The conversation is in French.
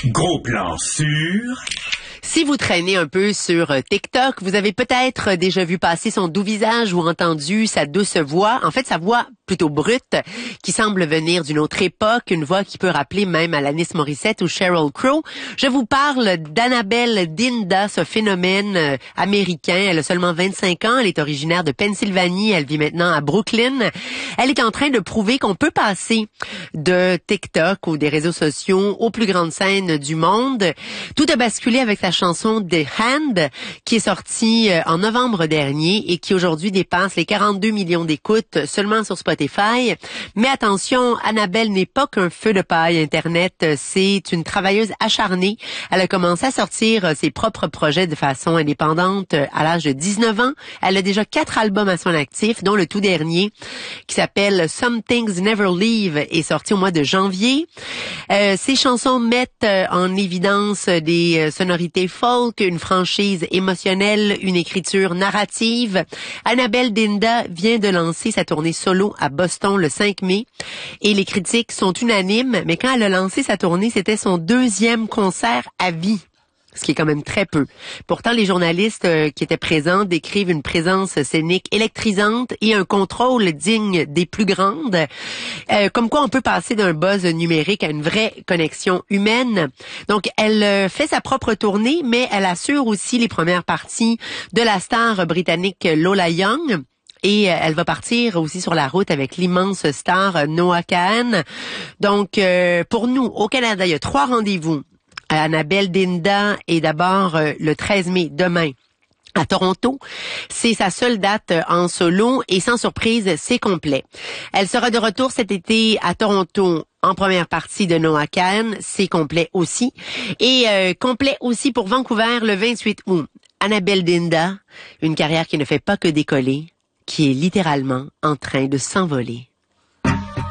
Gros plan sur... Si vous traînez un peu sur TikTok, vous avez peut-être déjà vu passer son doux visage ou entendu sa douce voix. En fait, sa voix plutôt brute, qui semble venir d'une autre époque, une voix qui peut rappeler même Alanis Morissette ou Sheryl Crow. Je vous parle d'Annabelle Dinda, ce phénomène américain. Elle a seulement 25 ans, elle est originaire de Pennsylvanie, elle vit maintenant à Brooklyn. Elle est en train de prouver qu'on peut passer de TikTok ou des réseaux sociaux aux plus grandes scènes du monde. Tout a basculé avec sa chanson The Hand, qui est sortie en novembre dernier et qui aujourd'hui dépasse les 42 millions d'écoutes seulement sur Spotify. Mais attention, Annabelle n'est pas qu'un feu de paille Internet, c'est une travailleuse acharnée. Elle a commencé à sortir ses propres projets de façon indépendante à l'âge de 19 ans. Elle a déjà 4 albums à son actif, dont le tout dernier qui s'appelle Some Things Never Leave est sorti au mois de janvier. Ses chansons mettent en évidence des sonorités folk, une franchise émotionnelle, une écriture narrative. Annabelle Dinda vient de lancer sa tournée solo à Boston le 5 mai et les critiques sont unanimes, mais quand elle a lancé sa tournée, c'était son 2e concert à vie. Ce qui est quand même très peu. Pourtant, les journalistes qui étaient présents décrivent une présence scénique électrisante et un contrôle digne des plus grandes. Comme quoi, on peut passer d'un buzz numérique à une vraie connexion humaine. Donc, elle fait sa propre tournée, mais elle assure aussi les premières parties de la star britannique Lola Young. Et elle va partir aussi sur la route avec l'immense star Noah Kahan. Donc, pour nous, au Canada, il y a 3 rendez-vous. Annabelle Dinda est d'abord le 13 mai, demain, à Toronto. C'est sa seule date en solo et sans surprise, c'est complet. Elle sera de retour cet été à Toronto en première partie de Noah Kahan, c'est complet aussi. Et complet aussi pour Vancouver le 28 août. Annabelle Dinda, une carrière qui ne fait pas que décoller, qui est littéralement en train de s'envoler.